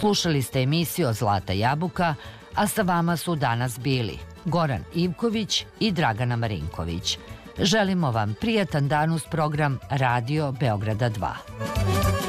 Slušali ste emisiju Zlata jabuka, a sa vama su danas bili Goran Ivković i Dragana Marinković. Želimo vam prijatan dan uz program Radio Beograda 2.